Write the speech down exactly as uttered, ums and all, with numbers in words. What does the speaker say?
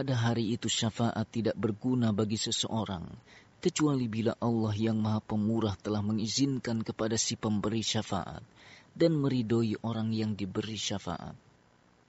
pada hari itu syafaat tidak berguna bagi seseorang, kecuali bila Allah yang Maha Pemurah telah mengizinkan kepada si pemberi syafaat dan meridhoi orang yang diberi syafaat.